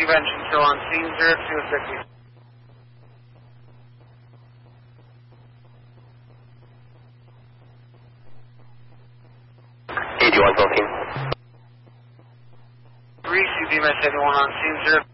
Engine still on scene, 0260. Hey, do you want something? 3 CB Mesh 81 on scene, 0.